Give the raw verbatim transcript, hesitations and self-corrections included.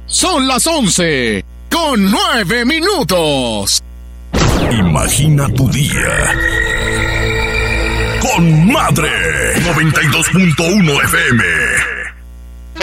Son las once con nueve minutos. Imagina tu día con Madre noventa y dos punto uno F M.